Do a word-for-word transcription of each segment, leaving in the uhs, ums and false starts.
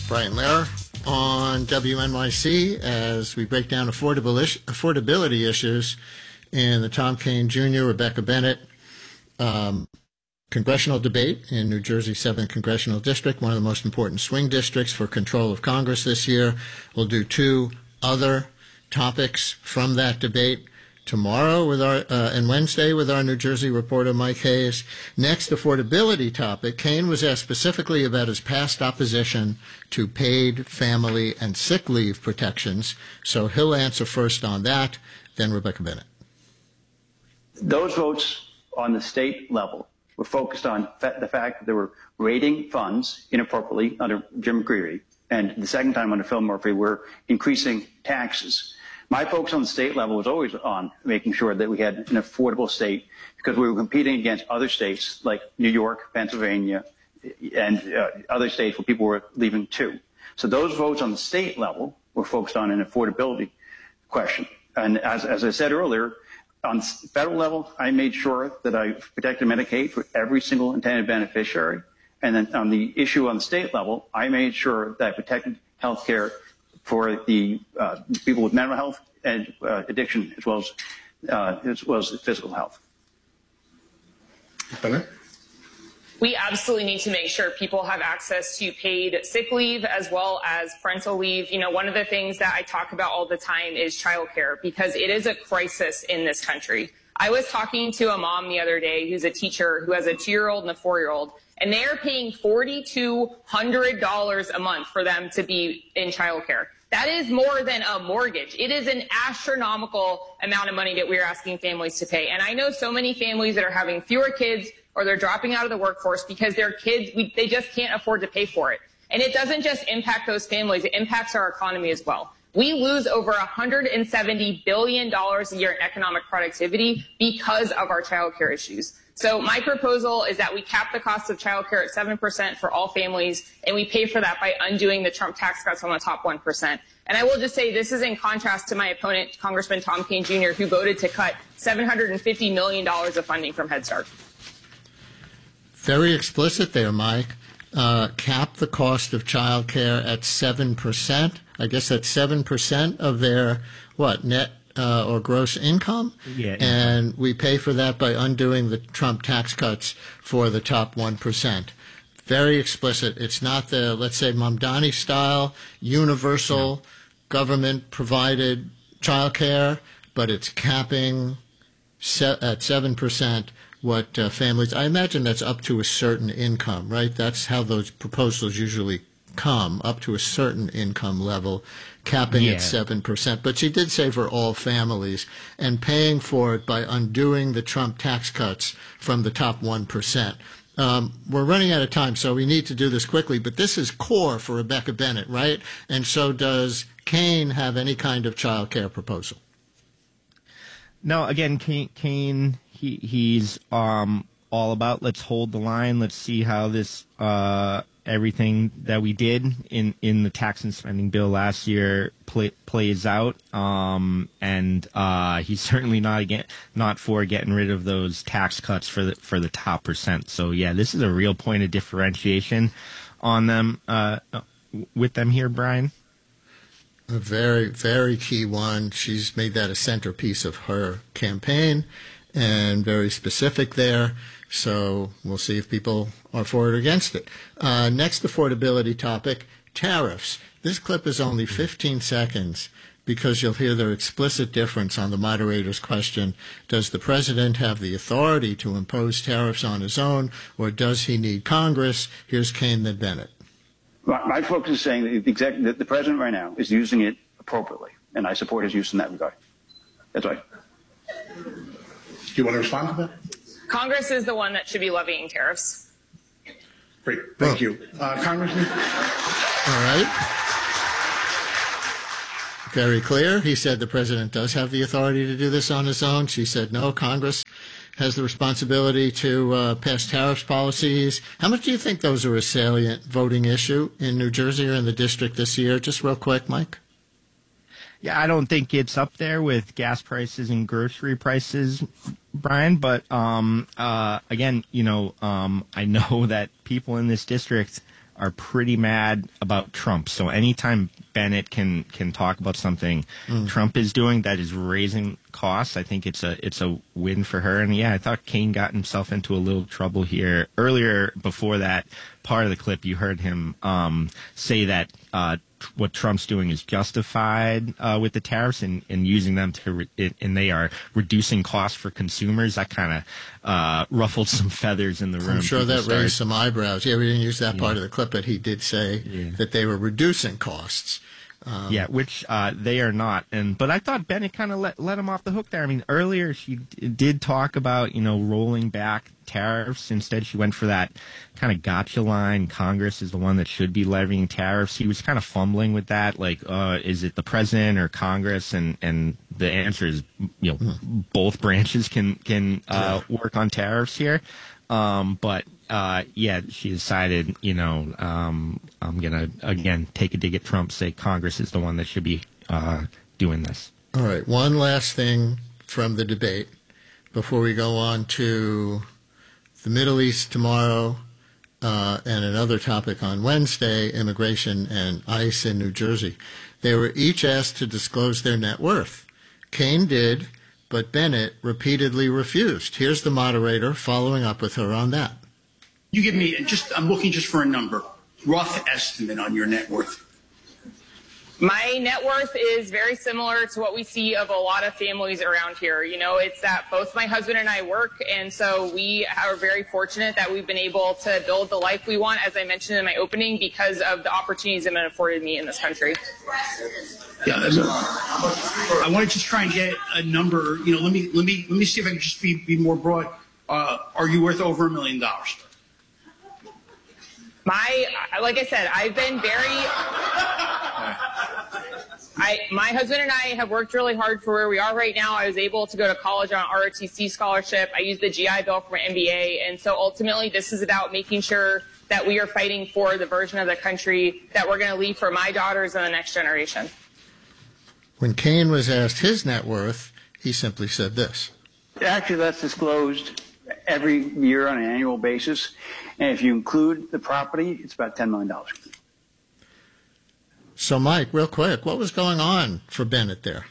Brian Lehrer on W N Y C as we break down affordable is- affordability issues in the Tom Kean Junior, Rebecca Bennett um, congressional debate in New Jersey's seventh Congressional District, one of the most important swing districts for control of Congress this year. We'll do two other topics from that debate tomorrow with our uh, and Wednesday with our New Jersey reporter Mike Hayes. Next, affordability topic. Kean was asked specifically about his past opposition to paid family and sick leave protections, so he'll answer first on that, then Rebecca Bennett. Those votes on the state level were focused on fa- the fact that they were raiding funds inappropriately under Jim McCreary, and the second time under Phil Murphy, we're increasing taxes. My focus on the state level was always on making sure that we had an affordable state because we were competing against other states like New York, Pennsylvania, and uh, other states where people were leaving too. So those votes on the state level were focused on an affordability question. And as, as I said earlier, on the federal level, I made sure that I protected Medicaid for every single intended beneficiary. And then on the issue on the state level, I made sure that I protected health care for the uh, people with mental health and uh, addiction, as well as uh, as well as physical health. Bennett? We absolutely need to make sure people have access to paid sick leave as well as parental leave. You know, one of the things that I talk about all the time is childcare because it is a crisis in this country. I was talking to a mom the other day who's a teacher who has a two-year-old and a four-year-old, and they are paying four thousand two hundred dollars a month for them to be in childcare. That is more than a mortgage. It is an astronomical amount of money that we're asking families to pay. And I know so many families that are having fewer kids or they're dropping out of the workforce because their kids, we, they just can't afford to pay for it. And it doesn't just impact those families, it impacts our economy as well. We lose over one hundred seventy billion dollars a year in economic productivity because of our child care issues. So my proposal is that we cap the cost of child care at seven percent for all families, and we pay for that by undoing the Trump tax cuts on the top one percent. And I will just say this is in contrast to my opponent, Congressman Tom Kean Junior, who voted to cut seven hundred fifty million dollars of funding from Head Start. Very explicit there, Mike. Uh, cap the cost of child care at seven percent. I guess that's seven percent of their, what, net uh, or gross income? Yeah. And we pay for that by undoing the Trump tax cuts for the top one percent. Very explicit. It's not the, let's say, Mamdani style, universal, no. government-provided child care, but it's capping se- at seven percent what uh, families, I imagine that's up to a certain income, right? That's how those proposals usually come, up to a certain income level, capping yeah. at seven percent. But she did say for all families, and paying for it by undoing the Trump tax cuts from the top one percent. Um, we're running out of time, so we need to do this quickly, but this is core for Rebecca Bennett, right? And so does Kean have any kind of child care proposal? No, again, Kean, Kean he, he's um, all about let's hold the line. Let's see how this uh, everything that we did in, in the tax and spending bill last year play, plays out. Um, and uh, he's certainly not again, not for getting rid of those tax cuts for the for the top percent. So yeah, this is a real point of differentiation on them uh, with them here, Brian. A very, very key one. She's made that a centerpiece of her campaign and very specific there. So we'll see if people are for it or against it. Uh, next affordability topic, tariffs. This clip is only fifteen seconds because you'll hear their explicit difference on the moderator's question, does the president have the authority to impose tariffs on his own, or does he need Congress? Here's Kean then Bennett. My focus is saying that the, exec- that the president right now is using it appropriately, and I support his use in that regard. That's right. Do you want to respond to that? Congress is the one that should be levying tariffs. Great. Thank oh. you. Uh, Congressman? All right. Very clear. He said the president does have the authority to do this on his own. She said no, Congress has the responsibility to uh, pass tariffs policies. How much do you think those are a salient voting issue in New Jersey or in the district this year? Just real quick, Mike. Yeah, I don't think it's up there with gas prices and grocery prices, Brian. But um, uh, again, you know, um, I know that people in this district are pretty mad about Trump. So anytime Bennett can can talk about something mm. Trump is doing that is raising costs, I think it's a it's a win for her. And yeah, I thought Kaine got himself into a little trouble here earlier. Before that part of the clip, you heard him um, say that uh, what Trump's doing is justified uh, with the tariffs and, and using them to re- it, and they are reducing costs for consumers. That kind of uh, ruffled some feathers in the room. I'm sure People that started, raised some eyebrows. Yeah, we didn't use that yeah. part of the clip, but he did say yeah. that they were reducing costs. Um, yeah, which uh, they are not. And but I thought Bennett kind of let let him off the hook there. I mean, earlier she d- did talk about, you know, rolling back tariffs. Instead, she went for that kind of gotcha line. Congress is the one that should be levying tariffs. He was kind of fumbling with that, like, uh, is it the president or Congress? And, and the answer is, you know, mm. both branches can can uh, yeah. work on tariffs here. Um, but uh, yeah, she decided, you know, um, I'm going to, again, take a dig at Trump, say Congress is the one that should be uh, doing this. All right. One last thing from the debate before we go on to the Middle East tomorrow uh, and another topic on Wednesday, immigration and ICE in New Jersey. They were each asked to disclose their net worth. Kaine did, but Bennett repeatedly refused. Here's the moderator following up with her on that. You give me just, I'm looking just for a number, rough estimate on your net worth. My net worth is very similar to what we see of a lot of families around here. You know, it's that both my husband and I work, and so we are very fortunate that we've been able to build the life we want, as I mentioned in my opening, because of the opportunities that have been afforded me in this country. Yeah, I want to just try and get a number. You know, let me let me let me see if I can just be be more broad. Uh, are you worth over a million dollars? My, like I said, I've been very. I, my husband and I have worked really hard for where we are right now. I was able to go to college on an R O T C scholarship. I used the G I Bill for my M B A. And so ultimately, this is about making sure that we are fighting for the version of the country that we're going to leave for my daughters and the next generation. When Kaine was asked his net worth, he simply said this. Actually, that's disclosed every year on an annual basis. And if you include the property, it's about ten million dollars. So, Mike, real quick, what was going on for Bennett there?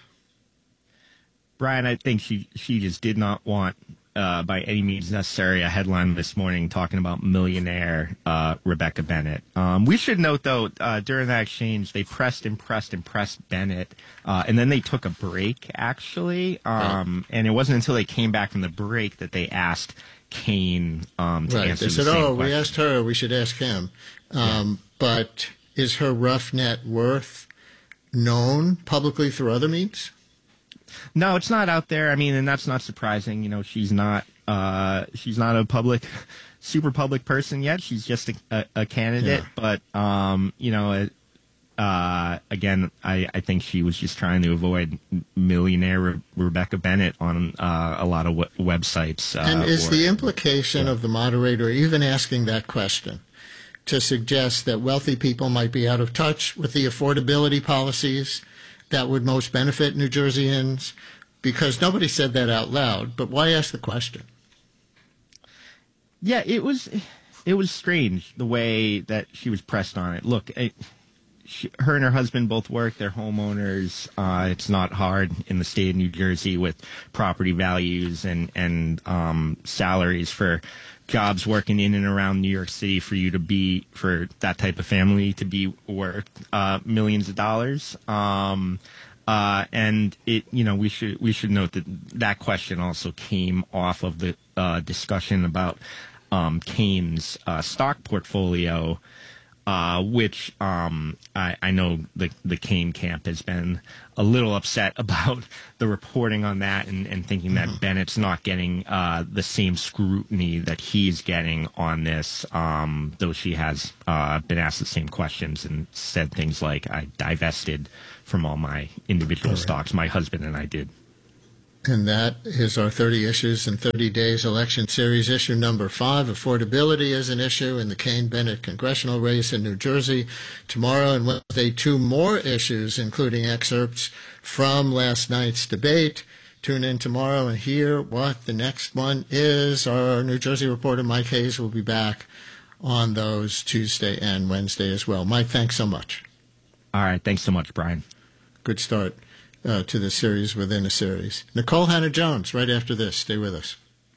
Brian, I think she, she just did not want, uh, by any means necessary, a headline this morning talking about millionaire uh, Rebecca Bennett. Um, we should note, though, uh, during that exchange, they pressed and pressed and pressed Bennett, uh, and then they took a break, actually. Um, right. And it wasn't until they came back from the break that they asked Kaine um, to right. answer they the said, same oh, question. We asked her, we should ask him. Um, yeah. But is her rough net worth known publicly through other means? No, it's not out there. I mean, and that's not surprising. You know, she's not uh, she's not a public, super public person yet. She's just a, a, a candidate. Yeah. But, um, you know, uh, again, I, I think she was just trying to avoid millionaire Re- Rebecca Bennett on uh, a lot of w- websites. Uh, and is or, the implication yeah. of the moderator even asking that question to suggest that wealthy people might be out of touch with the affordability policies that would most benefit New Jerseyans? Because nobody said that out loud, but why ask the question? Yeah, it was it was strange the way that she was pressed on it. Look, it, she, her and her husband both work. They're homeowners. Uh, it's not hard in the state of New Jersey with property values and, and um, salaries for jobs working in and around New York City for you to be, for that type of family to be worth uh, millions of dollars. Um, uh, and it, you know, we should we should note that that question also came off of the uh, discussion about um, Kaine's uh, stock portfolio, uh, which um, I, I know the the Kaine camp has been a little upset about the reporting on that and, and thinking that mm-hmm. Bennett's not getting uh, the same scrutiny that he's getting on this, um, though she has uh, been asked the same questions and said things like, I divested from all my individual all right. stocks. My husband and I did. And that is our thirty Issues in thirty Days election series, issue number five. Affordability is an issue in the Kaine-Bennett congressional race in New Jersey. Tomorrow and Wednesday, two more issues, including excerpts from last night's debate. Tune in tomorrow and hear what the next one is. Our New Jersey reporter, Mike Hayes, will be back on those Tuesday and Wednesday as well. Mike, thanks so much. All right. Thanks so much, Brian. Good start uh, to the series within a series. Nikole Hannah-Jones, right after this. Stay with us.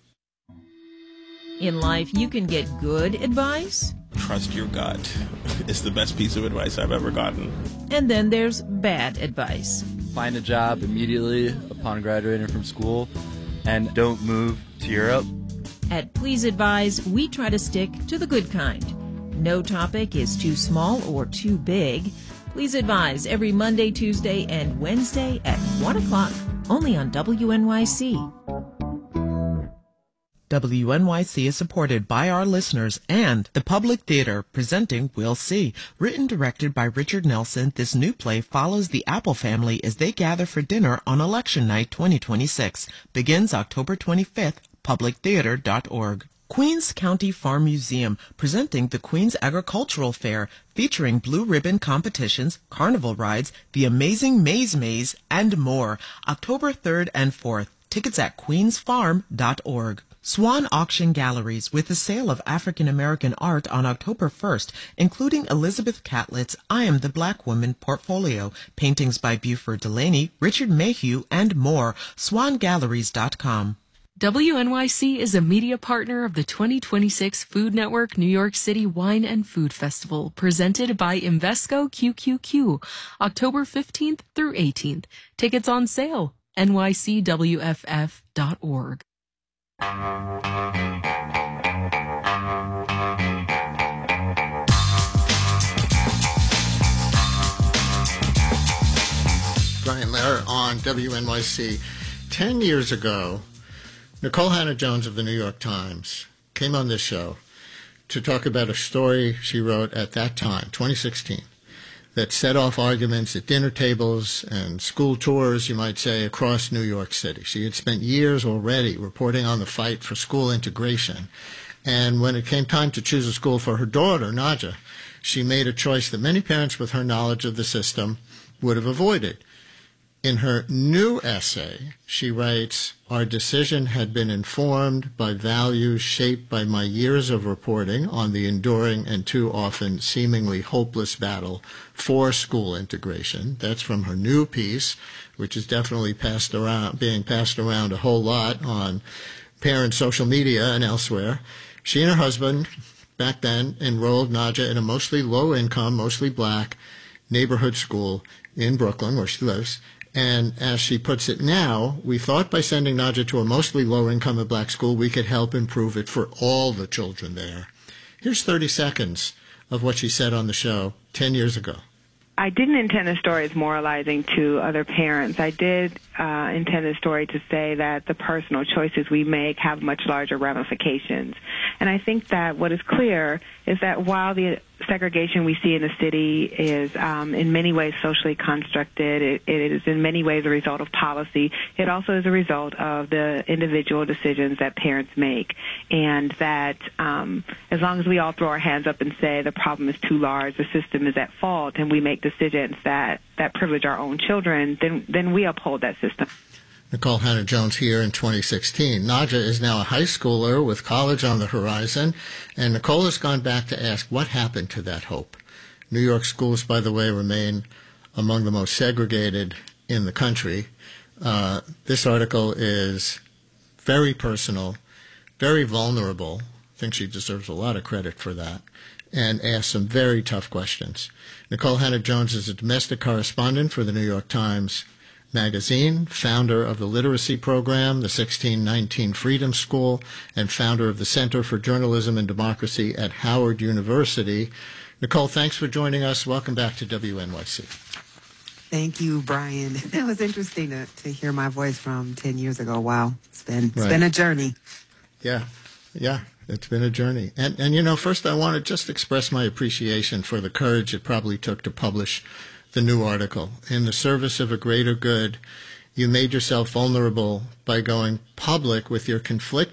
In life, you can get good advice. Trust your gut. It's the best piece of advice I've ever gotten. And then there's bad advice. Find a job immediately upon graduating from school and don't move to Europe. At Please Advise, we try to stick to the good kind. No topic is too small or too big. Please Advise every Monday, Tuesday, and Wednesday at one o'clock, only on W N Y C. W N Y C is supported by our listeners and the Public Theater presenting We'll See. Written directed by Richard Nelson, this new play follows the Apple family as they gather for dinner on Election Night twenty twenty-six. Begins October twenty-fifth, public theater dot org. Queens County Farm Museum presenting the Queens Agricultural Fair, featuring blue ribbon competitions, carnival rides, the amazing Maze Maze, and more. October third and fourth. Tickets at queens farm dot org. Swan Auction Galleries with a sale of African American art on October first, including Elizabeth Catlett's I Am the Black Woman portfolio, paintings by Buford Delaney, Richard Mayhew, and more. swan galleries dot com. W N Y C is a media partner of the twenty twenty-six Food Network New York City Wine and Food Festival, presented by Invesco Q Q Q, October fifteenth through eighteenth. Tickets on sale, N Y C W F F dot org. Brian Lehrer on W N Y C. Ten years ago, Nikole Hannah-Jones of the New York Times came on this show to talk about a story she wrote at that time, twenty sixteen, that set off arguments at dinner tables and school tours, you might say, across New York City. She had spent years already reporting on the fight for school integration. And when it came time to choose a school for her daughter, Naja, she made a choice that many parents with her knowledge of the system would have avoided. In her new essay, she writes, "Our decision had been informed by values shaped by my years of reporting on the enduring and too often seemingly hopeless battle for school integration." That's from her new piece, which is definitely passed around, being passed around a whole lot on parent social media and elsewhere. She and her husband, back then, enrolled Naja in a mostly low-income, mostly black neighborhood school in Brooklyn, where she lives. And as she puts it now, we thought by sending Naja to a mostly low-income and black school, we could help improve it for all the children there. Here's thirty seconds of what she said on the show ten years ago. I didn't intend the story as moralizing to other parents. I did uh, intend the story to say that the personal choices we make have much larger ramifications. And I think that what is clear is that while the segregation we see in the city is um, in many ways socially constructed, it, it is in many ways a result of policy, it also is a result of the individual decisions that parents make. And that um, as long as we all throw our hands up and say the problem is too large, the system is at fault, and we make decisions that, that privilege our own children, then, then we uphold that system. Nikole Hannah-Jones here in twenty sixteen. Naja is now a high schooler with college on the horizon, and Nikole has gone back to ask what happened to that hope. New York schools, by the way, remain among the most segregated in the country. Uh, this article is very personal, very vulnerable. I think she deserves a lot of credit for that, and asks some very tough questions. Nikole Hannah-Jones is a domestic correspondent for the New York Times Magazine, founder of the Literacy Program, the sixteen nineteen Freedom School, and founder of the Center for Journalism and Democracy at Howard University. Nikole, thanks for joining us. Welcome back to W N Y C. Thank you, Brian. It was interesting to, to hear my voice from ten years ago. Wow, it's been it's right. been a journey. Yeah, yeah, it's been a journey. And, and, you know, first I want to just express my appreciation for the courage it probably took to publish the new article. In the service of a greater good, you made yourself vulnerable by going public with your conflicting